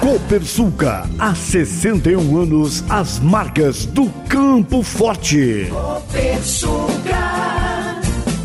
Copersucar, há 61 anos, as marcas do Campo Forte. Copersucar.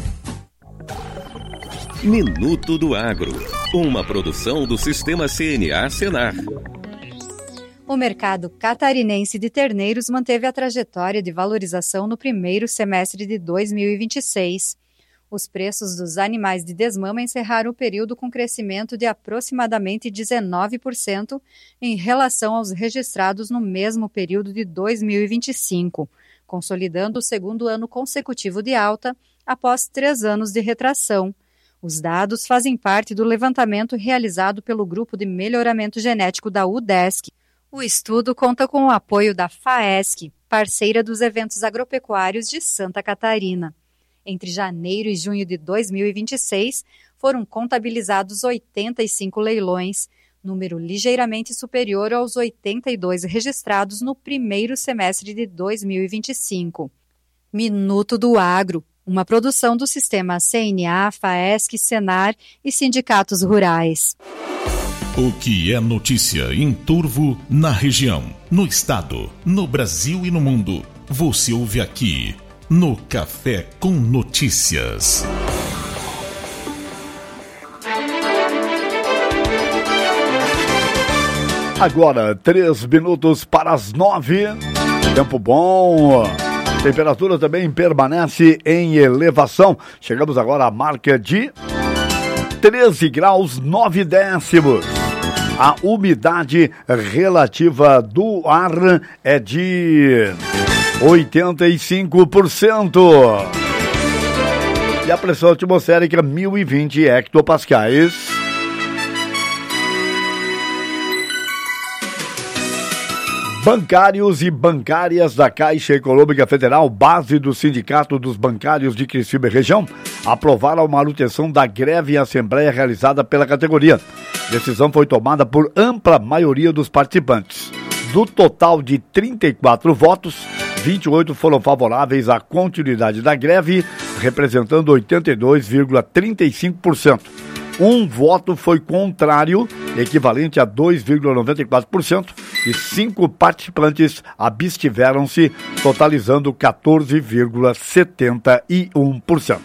Minuto do Agro, uma produção do Sistema CNA Senar. O mercado catarinense de terneiros manteve a trajetória de valorização no primeiro semestre de 2026. Os preços dos animais de desmama encerraram o período com crescimento de aproximadamente 19% em relação aos registrados no mesmo período de 2025, consolidando o segundo ano consecutivo de alta após 3 anos de retração. Os dados fazem parte do levantamento realizado pelo Grupo de Melhoramento Genético da UDESC. O estudo conta com o apoio da FAESC, parceira dos eventos agropecuários de Santa Catarina. Entre janeiro e junho de 2026, foram contabilizados 85 leilões, número ligeiramente superior aos 82 registrados no primeiro semestre de 2025. Minuto do Agro, uma produção do Sistema CNA, FAESC, Senar e sindicatos rurais. O que é notícia em Turvo, na região, no estado, no Brasil e no mundo, você ouve aqui no Café com Notícias. Agora, 3 minutos para as 9. Tempo bom. Temperatura também permanece em elevação. Chegamos agora à marca de 13 graus 9 décimos. A umidade relativa do ar é de 85%. E a pressão atmosférica 1020 hectopascais. Bancários e bancárias da Caixa Econômica Federal, base do Sindicato dos Bancários de Criciúma e Região, aprovaram a manutenção da greve em assembleia realizada pela categoria. Decisão foi tomada por ampla maioria dos participantes. Do total de 34 votos, 28 foram favoráveis à continuidade da greve, representando 82,35%. Um voto foi contrário, equivalente a 2,94%, e 5 participantes abstiveram-se, totalizando 14,71%.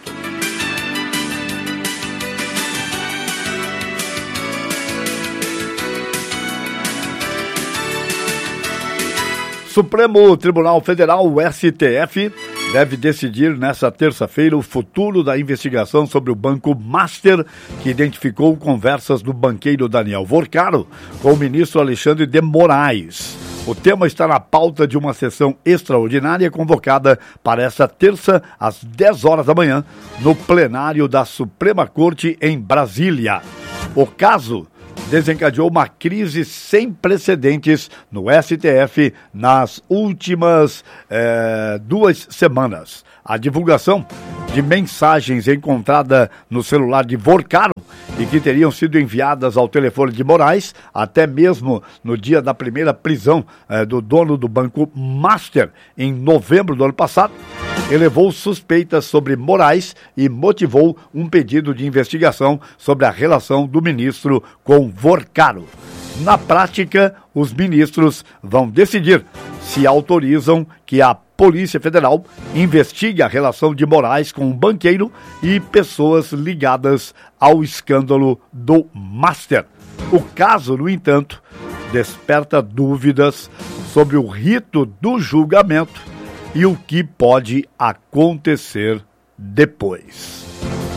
Supremo Tribunal Federal, o STF, deve decidir nesta terça-feira o futuro da investigação sobre o Banco Master, que identificou conversas do banqueiro Daniel Vorcaro com o ministro Alexandre de Moraes. O tema está na pauta de uma sessão extraordinária convocada para esta terça, às 10 horas da manhã, no plenário da Suprema Corte em Brasília. O caso desencadeou uma crise sem precedentes no STF nas últimas 2 semanas. A divulgação de mensagens encontrada no celular de Vorcaro e que teriam sido enviadas ao telefone de Moraes, até mesmo no dia da primeira prisão do dono do Banco Master, em novembro do ano passado, elevou suspeitas sobre Moraes e motivou um pedido de investigação sobre a relação do ministro com Vorcaro. Na prática, os ministros vão decidir se autorizam que a Polícia Federal investigue a relação de Moraes com um banqueiro e pessoas ligadas ao escândalo do Master. O caso, no entanto, desperta dúvidas sobre o rito do julgamento e o que pode acontecer depois.